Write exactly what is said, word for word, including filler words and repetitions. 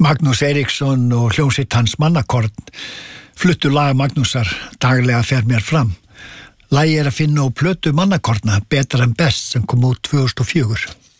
Magnús Eiríksson og hljómsveit hans Mannakorn fluttu lag Magnúsar Daglega fer mér fram. Lagið er að finna á plötu Mannakorna Betra en best sem kom út tvö þúsund og fjögur.